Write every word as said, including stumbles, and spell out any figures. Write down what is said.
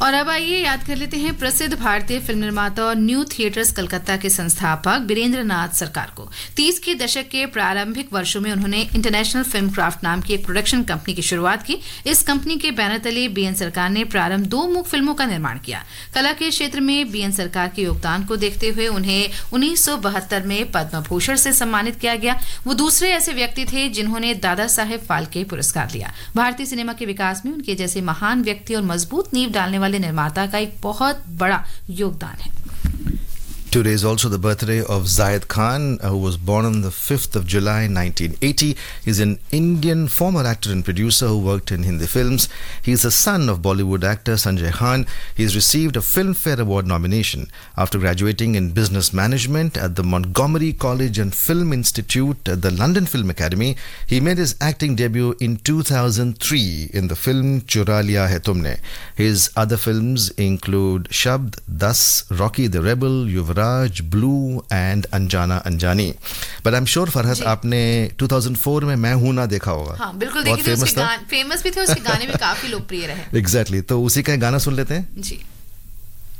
और अब आइए याद कर लेते हैं प्रसिद्ध भारतीय फिल्म निर्माता और न्यू थिएटर्स कलकत्ता के संस्थापक बीरेंद्र नाथ सरकार को। तीस के दशक के प्रारंभिक वर्षों में उन्होंने इंटरनेशनल फिल्म क्राफ्ट नाम की एक प्रोडक्शन कंपनी की शुरुआत की। इस कंपनी के बैनर तले बी एन सरकार ने प्रारंभ दो मूक फिल्मों का निर्माण किया। कला के क्षेत्र में बी एन सरकार के योगदान को देखते हुए उन्हें उन्नीस सौ बहत्तर में पद्म भूषण से सम्मानित किया गया। वो दूसरे ऐसे व्यक्ति थे जिन्होंने दादा साहेब फाल्के पुरस्कार लिया। भारतीय सिनेमा के विकास में उनके जैसे महान व्यक्ति और मजबूत नींव डालने वाले निर्माता का एक बहुत बड़ा योगदान है। Today is also the birthday of Zayed Khan, uh, who was born on the fifth of July nineteen eighty. He's an Indian former actor and producer who worked in Hindi films. He's the son of Bollywood actor Sanjay Khan. He's received a Filmfare Award nomination after graduating in business management at the Montgomery College and Film Institute at the London Film Academy. He made his acting debut in two thousand three in the film Chura Liya Hai Tumne. His other films include Shabd, Das, Rocky the Rebel, Yuvraj, Blue and Anjana Anjani. But I'm sure Farhat आपने two thousand four में मैं हूं ना देखा होगा। हाँ बिल्कुल देखी थी, उसके गाने फेमस भी थे, उसके गाने भी काफी लोकप्रिय रहे। Exactly, तो उसी का गाना सुन लेते हैं। जी।